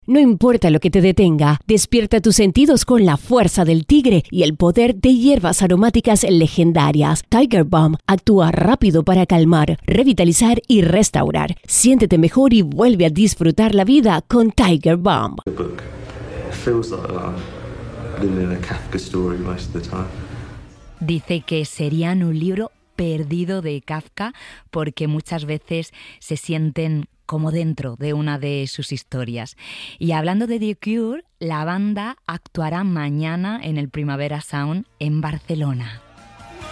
No importa lo que te detenga, despierta tus sentidos con la fuerza del tigre y el poder de hierbas aromáticas legendarias. Tiger Balm actúa rápido para calmar, revitalizar y restaurar. Siéntete mejor y vuelve a disfrutar la vida con Tiger Balm. The book feels like I'm living a Kafka story most of the time. Dice que serían un libro perdido de Kafka porque muchas veces se sienten como dentro de una de sus historias. Y hablando de The Cure, la banda actuará mañana en el Primavera Sound en Barcelona.